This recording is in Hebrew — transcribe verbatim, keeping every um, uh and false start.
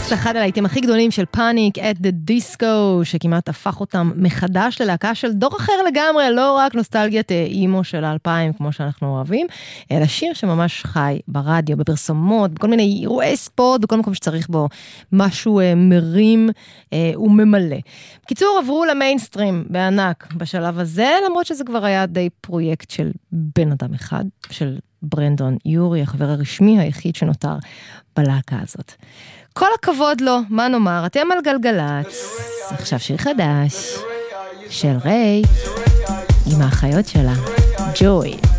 Yes, אחד הלהיטים הכי גדולים של פאניק at the disco, שכמעט הפך אותם מחדש ללהקה של דור אחר לגמרי, לא רק נוסטלגיית אימו של האלפיים, כמו שאנחנו אוהבים, אלא שיר שממש חי ברדיו, בפרסומות, בכל מיני אירועי ספורט, בכל מקום שצריך בו משהו מרים וממלא. בקיצור, עברו למיינסטרים בענק בשלב הזה, למרות שזה כבר היה די פרויקט של בן אדם אחד, של ברנדון יורי, החבר הרשמי היחיד שנותר בלהקה הזאת. כל הכבוד לו, מה נאמר, אתם על גלגלץ, עכשיו שיר חדש של ריי עם האחיות שלה, ג'וי.